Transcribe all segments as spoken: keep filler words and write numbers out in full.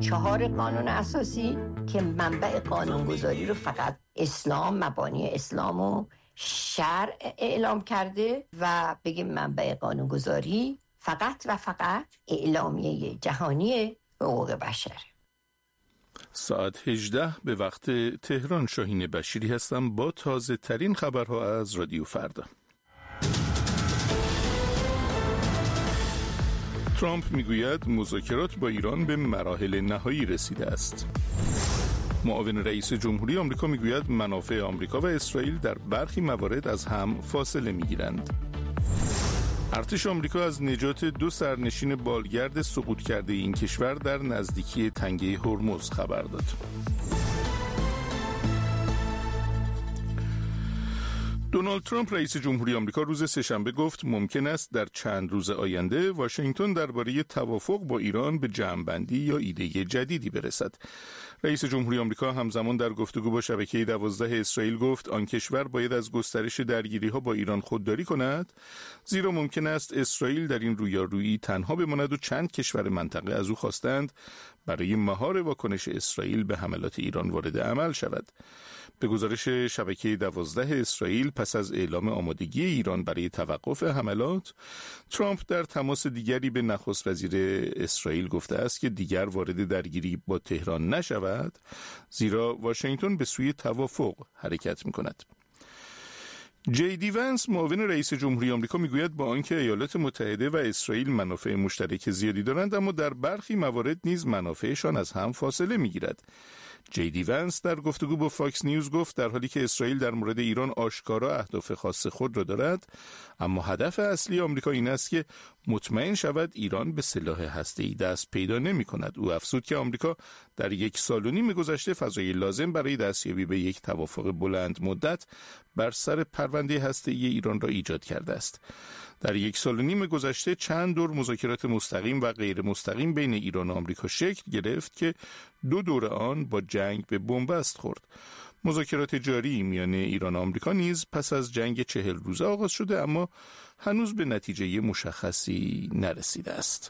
چهار قانون اساسی که منبع قانونگذاری رو فقط اسلام، مبانی اسلام و شرع اعلام کرده و بگیم منبع قانونگذاری فقط و فقط اعلامیه جهانی حقوق بشر. ساعت هجده به وقت تهران. شاهین بشیری هستم با تازه ترین خبرها از رادیو فردا. ترامپ میگوید مذاکرات با ایران به مراحل نهایی رسیده است. معاون رئیس جمهوری آمریکا میگوید منافع آمریکا و اسرائیل در برخی موارد از هم فاصله میگیرند. ارتش آمریکا از نجات دو سرنشین بالگرد سقوط کرده این کشور در نزدیکی تنگه هرمز خبر داد. دونالد ترامپ رئیس جمهوری آمریکا روز سه‌شنبه گفت ممکن است در چند روز آینده واشنگتن درباره توافق با ایران به جمع‌بندی یا ایده جدیدی برسد. رئیس جمهوری آمریکا همزمان در گفتگو با شبکه دوازده اسرائیل گفت آن کشور باید از گسترش درگیری‌ها با ایران خودداری کند، زیرا ممکن است اسرائیل در این رویارویی تنها بماند و چند کشور منطقه از او خواستند برای مهار واکنش اسرائیل به حملات ایران وارد عمل شود. به گزارش شبکه دوازده اسرائیل پس از اعلام آمادگی ایران برای توقف حملات، ترامپ در تماس دیگری به نخست وزیر اسرائیل گفته است که دیگر وارد درگیری با تهران نشود، زیرا واشنگتن به سوی توافق حرکت می‌کند. جی دی ونس معاون رئیس جمهوری آمریکا میگوید با آنکه ایالات متحده و اسرائیل منافع مشترک زیادی دارند، اما در برخی موارد نیز منافعشان از هم فاصله میگیرد. جی دی ونس در گفتگو با فاکس نیوز گفت در حالی که اسرائیل در مورد ایران آشکارا اهداف خاص خود را دارد، اما هدف اصلی آمریکا این است که مطمئن شود ایران به سلاح هسته‌ای دست پیدا نمی‌کند. او افزود که آمریکا در یک سال و نیم گذشته فضای لازم برای دستیابی به یک توافق بلند مدت بر سر پرونده هسته‌ای ایران را ایجاد کرده است. در یک سال و نیم گذشته چند دور مذاکرات مستقیم و غیر مستقیم بین ایران و آمریکا شکل گرفت که دو دور آن با جنگ به بنبست خورد. مذاکرات جاری میان ایران و آمریکا نیز پس از جنگ چهل روزه آغاز شده، اما هنوز به نتیجه مشخصی نرسیده است.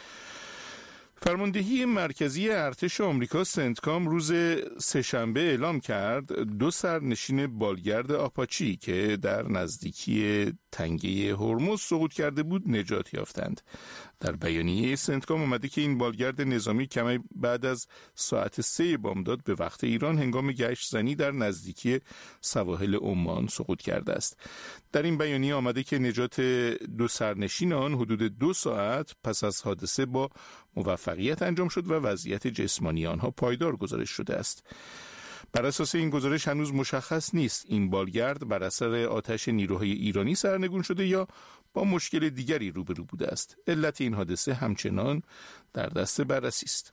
فرماندهی مرکزی ارتش آمریکا سنتکام روز سه‌شنبه اعلام کرد دو سرنشین بالگرد آپاچی که در نزدیکی تنگه هرمز سقوط کرده بود نجات یافتند. در بیانیه سنتکام آمده که این بالگرد نظامی کمی بعد از ساعت سه بامداد به وقت ایران هنگام گشت زنی در نزدیکی سواحل عمان سقوط کرده است. در این بیانیه آمده که نجات دو سرنشین آن حدود دو ساعت پس از حادثه با موفقیت انجام شد و وضعیت جسمانی آنها پایدار گزارش شده است. بر اساس این گزارش هنوز مشخص نیست این بالگرد بر اثر آتش نیروهای ایرانی سرنگون شده یا با مشکل دیگری روبرو بوده است. علت این حادثه همچنان در دست بررسی است.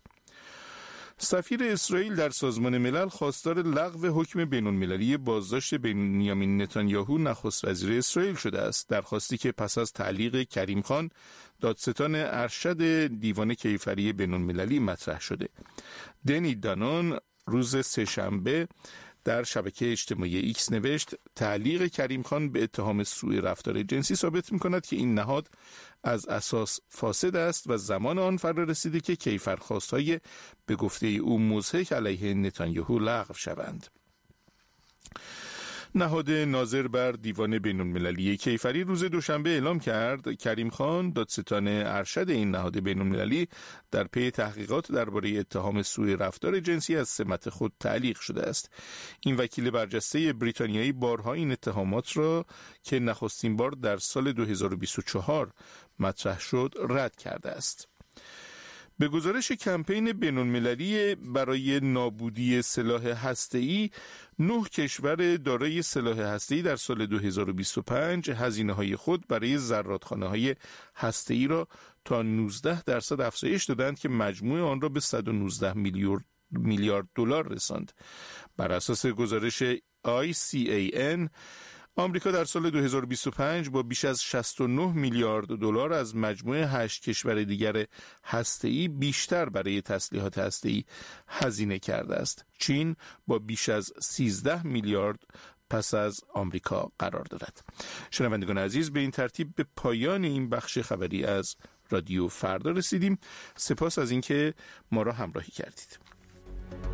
سفیر اسرائیل در سازمان ملل خواستار لغو حکم بین‌المللی بازداشت بنیامین نتانیاهو نخست وزیر اسرائیل شده است. درخواستی که پس از تعلیق کریم خان دادستان ارشد دیوان کیفری بین‌المللی مطرح شده. دنی دانون روز سه‌شنبه در شبکه اجتماعی ایکس نوشت تعلیق کریم خان به اتهام سوء رفتار جنسی ثابت می‌کند که این نهاد از اساس فاسد است و زمان آن فرا رسیده که کیفرخواست‌های به گفته او مضحک علیه نتانیاهو لغو شوند. نهاد ناظر بر دیوان بین‌المللی کیفری روز دوشنبه اعلام کرد کریم خان دادستان ارشد این نهاد بین‌المللی در پی تحقیقات درباره اتهام سوء رفتار جنسی از سمت خود تعلیق شده است. این وکیل برجسته بریتانیایی بارها این اتهامات را که نخستین بار در سال دو هزار و بیست و چهار مطرح شد رد کرده است. به گزارش کمپین بین‌المللی برای نابودی سلاح هسته‌ای، نه کشور دارای سلاح هسته‌ای در سال دو هزار و بیست و پنج هزینه‌های خود برای زرادخانه‌های هسته‌ای را تا نوزده درصد افزایش دادند که مجموع آن را به صد و نوزده میلیارد دلار رساند. بر اساس گزارش آی سی ای ان، آمریکا در سال دو هزار و بیست و پنج با بیش از شصت و نه میلیارد دلار از مجموع هشت کشور دیگر هسته‌ای بیشتر برای تسلیحات هسته‌ای هزینه کرده است. چین با بیش از سیزده میلیارد پس از آمریکا قرار دارد. شنوندگان عزیز، به این ترتیب به پایان این بخش خبری از رادیو فردا رسیدیم. سپاس از اینکه ما را همراهی کردید.